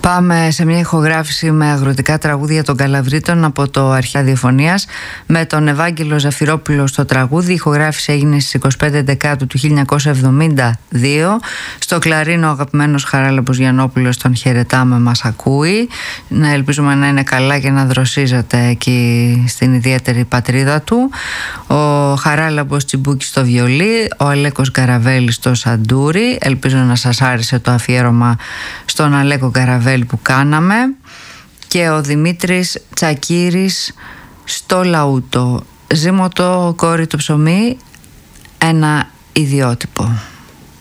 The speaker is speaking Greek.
Πάμε σε μια ηχογράφηση με αγροτικά τραγούδια των Καλαβρίτων από το Αρχαία Διαφωνίας με τον Ευάγγελο Ζαφυρόπουλο στο τραγούδι. Η ηχογράφηση έγινε στις 25 Δεκάτου του 1972. Στο κλαρίνο ο αγαπημένος Χαράλαμπος Γιαννόπουλος, τον χαιρετάμε, μας ακούει. Να ελπίζουμε να είναι καλά και να δροσίζεται εκεί στην ιδιαίτερη πατρίδα του. Ο Χαράλαμπος Τσιμπούκης στο βιολί, ο Αλέκος Γκαραβέλης στο σαντούρι. Ελπίζω να σας άρεσε το αφιέρωμα στον Αλέκο Γκαραβέλη που κάναμε, και ο Δημήτρης Τσακύρης στο λαούτο. Ζήμωτο κόρη το ψωμί, ένα ιδιότυπο.